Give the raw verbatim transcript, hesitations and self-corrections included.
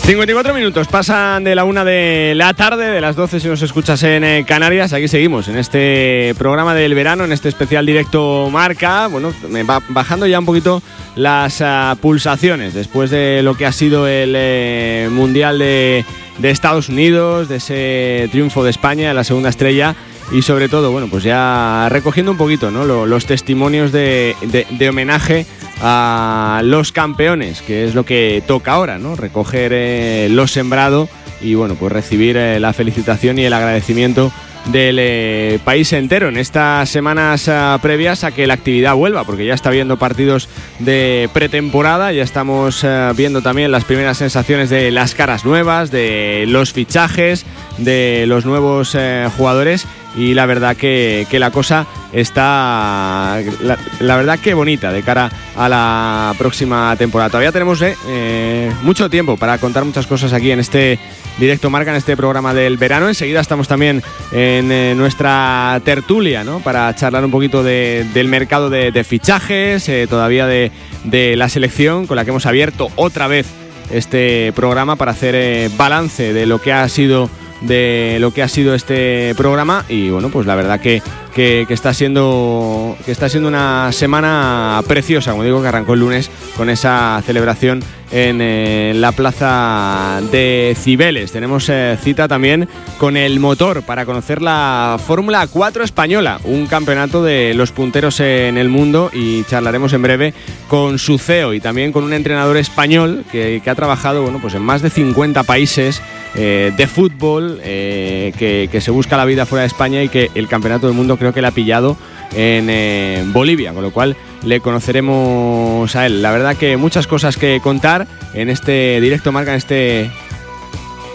cincuenta y cuatro minutos pasan de la una de la tarde, de las doce si nos escuchas en eh, Canarias. Aquí seguimos en este programa del verano, en este especial directo Marca. Bueno, me va bajando ya un poquito las uh, pulsaciones después de lo que ha sido el eh, Mundial de, de Estados Unidos, de ese triunfo de España, la segunda estrella. Y sobre todo, bueno, pues ya recogiendo un poquito, ¿no?, Lo, los testimonios de, de, de homenaje a los campeones, que es lo que toca ahora, ¿no? Recoger eh, lo sembrado y, bueno, pues recibir eh, la felicitación y el agradecimiento del eh, país entero en estas semanas uh, previas a que la actividad vuelva, porque ya está habiendo partidos de pretemporada, ya estamos uh, viendo también las primeras sensaciones de las caras nuevas, de los fichajes, de los nuevos uh, jugadores. Y la verdad que, que la cosa está, la, la verdad que bonita de cara a la próxima temporada. Todavía tenemos eh, eh, mucho tiempo para contar muchas cosas aquí en este directo Marca, en este programa del verano. Enseguida estamos también en eh, nuestra tertulia, ¿no?, para charlar un poquito de, del mercado de, de fichajes, eh, todavía de, de la selección, con la que hemos abierto otra vez este programa para hacer eh, balance de lo que ha sido de lo que ha sido este programa. Y bueno, pues la verdad que, que, que está siendo que está siendo una semana preciosa, como digo, que arrancó el lunes con esa celebración en eh, la plaza de Cibeles. Tenemos eh, cita también con el motor para conocer la Fórmula cuatro española, un campeonato de los punteros en el mundo, y charlaremos en breve con su C E O y también con un entrenador español que, que ha trabajado, bueno, pues en más de cincuenta países eh, de fútbol, eh, que, que se busca la vida fuera de España y que el campeonato del mundo creo que le ha pillado en eh, Bolivia, con lo cual le conoceremos a él. La verdad que muchas cosas que contar en este directo Marca, en este